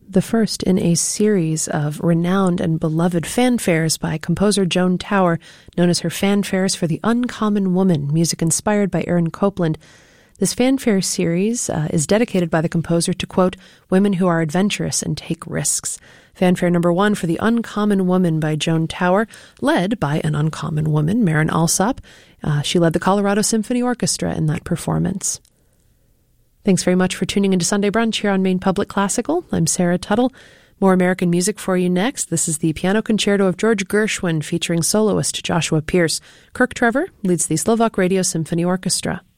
the first in a series of renowned and beloved fanfares by composer Joan Tower, known as her Fanfares for the Uncommon Woman, music inspired by Aaron Copland. This fanfare series is dedicated by the composer to, quote, women who are adventurous and take risks. Fanfare number 1 for the Uncommon Woman by Joan Tower, led by an uncommon woman, Marin Alsop. She led the Colorado Symphony Orchestra in that performance. Thanks very much for tuning into Sunday Brunch here on Maine Public Classical. I'm Sarah Tuttle. More American music for you next. This is the Piano Concerto of George Gershwin featuring soloist Joshua Pierce. Kirk Trevor leads the Slovak Radio Symphony Orchestra.